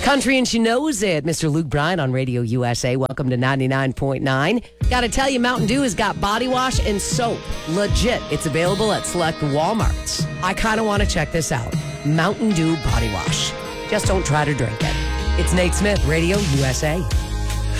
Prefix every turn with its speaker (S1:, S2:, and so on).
S1: Country and she knows it. Mr. Luke Bryan on Radio USA. Welcome to 99.9. Gotta tell you, Mountain Dew has got body wash and soap. Legit. It's available at select Walmarts. I kind of want to check this out. Mountain Dew body wash. Just don't try to drink it. It's Nate Smith, Radio USA.